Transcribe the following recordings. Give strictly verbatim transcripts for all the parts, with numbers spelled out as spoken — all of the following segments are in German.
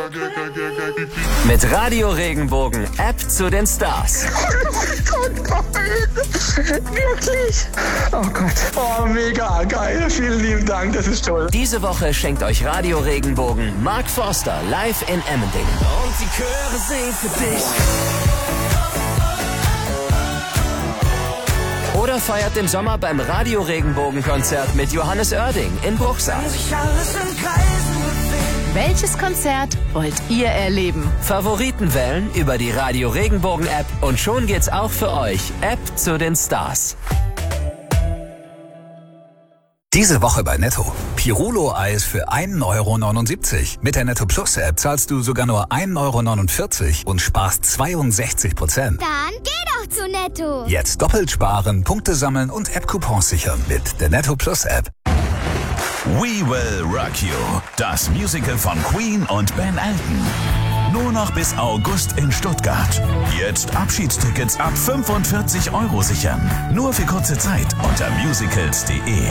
Mit Radio Regenbogen, App zu den Stars. Oh Gott, nein. Wirklich? Oh Gott. Oh, mega geil. Vielen lieben Dank, das ist toll. Diese Woche schenkt euch Radio Regenbogen Mark Forster live in Emmendingen. Und die Chöre singen für dich. Oder feiert im Sommer beim Radio Regenbogen Konzert mit Johannes Oerding in Bruchsal. Welches Konzert wollt ihr erleben? Favoriten wählen über die Radio Regenbogen App und schon geht's auch für euch. App zu den Stars. Diese Woche bei Netto. Pirulo-Eis für ein Euro neunundsiebzig. Mit der Netto Plus App zahlst du sogar nur ein Euro neunundvierzig und sparst zweiundsechzig Prozent. Dann geh doch zu Netto. Jetzt doppelt sparen, Punkte sammeln und App-Coupons sichern mit der Netto Plus App. We Will Rock You, das Musical von Queen und Ben Elton. Nur noch bis August in Stuttgart. Jetzt Abschiedstickets ab fünfundvierzig Euro sichern. Nur für kurze Zeit unter musicals punkt de.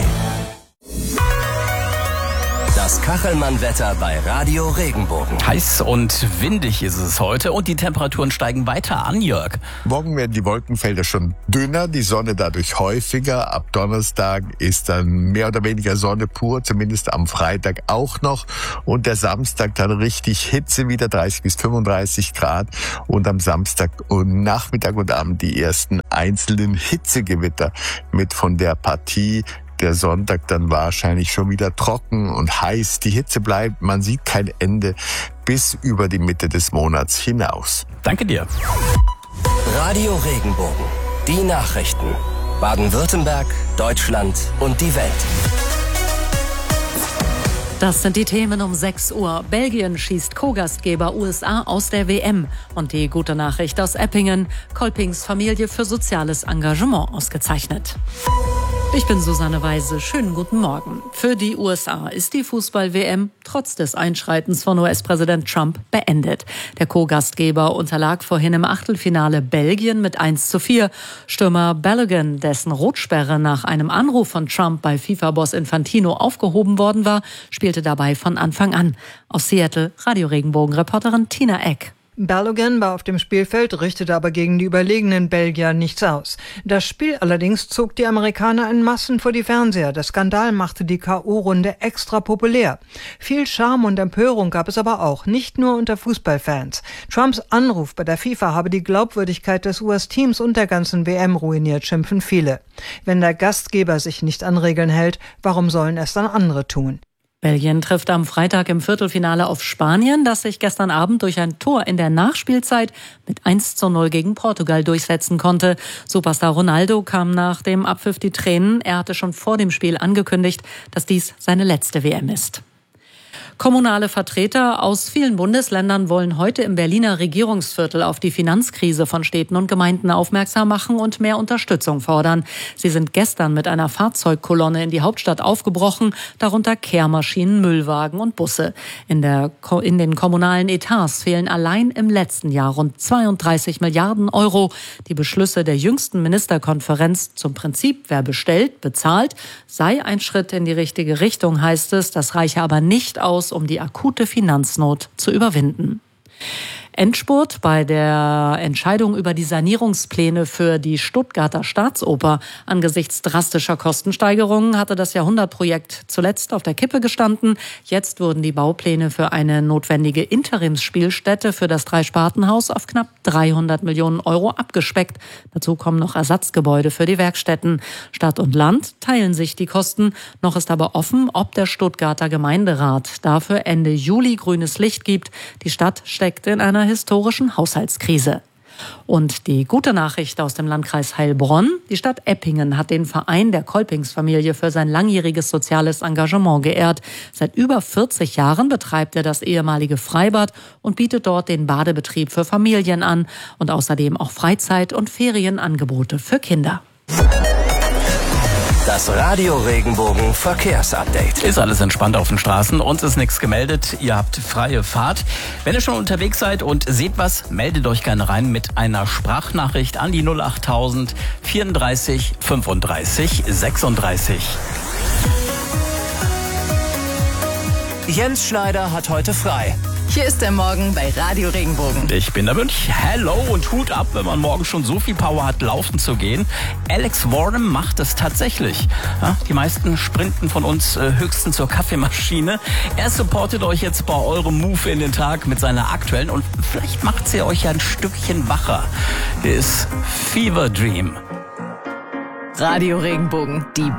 Das Kachelmann-Wetter bei Radio Regenbogen. Heiß und windig ist es heute und die Temperaturen steigen weiter an, Jörg. Morgen werden die Wolkenfelder schon dünner, die Sonne dadurch häufiger. Ab Donnerstag ist dann mehr oder weniger Sonne pur, zumindest am Freitag auch noch. Und der Samstag dann richtig Hitze, wieder dreißig bis fünfunddreißig Grad. Und am Samstag und Nachmittag und Abend die ersten einzelnen Hitzegewitter mit von der Partie. Der Sonntag dann wahrscheinlich schon wieder trocken und heiß. Die Hitze bleibt, man sieht kein Ende bis über die Mitte des Monats hinaus. Danke dir. Radio Regenbogen. Die Nachrichten. Baden-Württemberg, Deutschland und die Welt. Das sind die Themen um sechs Uhr. Belgien schießt Co-Gastgeber U S A aus der W M. Und die gute Nachricht aus Eppingen. Kolpings Familie für soziales Engagement ausgezeichnet. Ich bin Susanne Weise. Schönen guten Morgen. Für die U S A ist die Fußball-W M trotz des Einschreitens von U S-Präsident Trump beendet. Der Co-Gastgeber unterlag vorhin im Achtelfinale Belgien mit eins zu vier. Stürmer Balogun, dessen Rotsperre nach einem Anruf von Trump bei FIFA-Boss Infantino aufgehoben worden war, spielte dabei von Anfang an. Aus Seattle, Radio Regenbogen-Reporterin Tina Eck. Balogun war auf dem Spielfeld, richtete aber gegen die überlegenen Belgier nichts aus. Das Spiel allerdings zog die Amerikaner in Massen vor die Fernseher. Der Skandal machte die K O-Runde extra populär. Viel Charme und Empörung gab es aber auch, nicht nur unter Fußballfans. Trumps Anruf bei der FIFA habe die Glaubwürdigkeit des U S-Teams und der ganzen W M ruiniert, schimpfen viele. Wenn der Gastgeber sich nicht an Regeln hält, warum sollen es dann andere tun? Belgien trifft am Freitag im Viertelfinale auf Spanien, das sich gestern Abend durch ein Tor in der Nachspielzeit mit eins zu null gegen Portugal durchsetzen konnte. Superstar Ronaldo kam nach dem Abpfiff die Tränen. Er hatte schon vor dem Spiel angekündigt, dass dies seine letzte W M ist. Kommunale Vertreter aus vielen Bundesländern wollen heute im Berliner Regierungsviertel auf die Finanzkrise von Städten und Gemeinden aufmerksam machen und mehr Unterstützung fordern. Sie sind gestern mit einer Fahrzeugkolonne in die Hauptstadt aufgebrochen, darunter Kehrmaschinen, Müllwagen und Busse. In, der, in den kommunalen Etats fehlen allein im letzten Jahr rund zweiunddreißig Milliarden Euro. Die Beschlüsse der jüngsten Ministerkonferenz zum Prinzip, wer bestellt, bezahlt, sei ein Schritt in die richtige Richtung, heißt es. Das reiche aber nicht aus, um die akute Finanznot zu überwinden. Endspurt bei der Entscheidung über die Sanierungspläne für die Stuttgarter Staatsoper. Angesichts drastischer Kostensteigerungen hatte das Jahrhundertprojekt zuletzt auf der Kippe gestanden. Jetzt wurden die Baupläne für eine notwendige Interimsspielstätte für das Dreispartenhaus auf knapp dreihundert Millionen Euro abgespeckt. Dazu kommen noch Ersatzgebäude für die Werkstätten. Stadt und Land teilen sich die Kosten. Noch ist aber offen, ob der Stuttgarter Gemeinderat dafür Ende Juli grünes Licht gibt. Die Stadt steckt in einer historischen Haushaltskrise. Und die gute Nachricht aus dem Landkreis Heilbronn: Die Stadt Eppingen hat den Verein der Kolpings-Familie für sein langjähriges soziales Engagement geehrt. Seit über vierzig Jahren betreibt er das ehemalige Freibad und bietet dort den Badebetrieb für Familien an und außerdem auch Freizeit- und Ferienangebote für Kinder. Das Radio Regenbogen Verkehrsupdate. Ist alles entspannt auf den Straßen, uns ist nichts gemeldet, ihr habt freie Fahrt. Wenn ihr schon unterwegs seid und seht was, meldet euch gerne rein mit einer Sprachnachricht an die null achttausend vierunddreißig fünfunddreißig sechsunddreißig. Jens Schneider hat heute frei. Hier ist der Morgen bei Radio Regenbogen. Ich bin der Mönch. Hello und Hut ab, wenn man morgen schon so viel Power hat, laufen zu gehen. Alex Warren macht es tatsächlich. Ja, die meisten sprinten von uns äh, höchstens zur Kaffeemaschine. Er supportet euch jetzt bei eurem Move in den Tag mit seiner aktuellen und vielleicht macht sie euch ein Stückchen wacher. Hier ist Fever Dream. Radio Regenbogen, die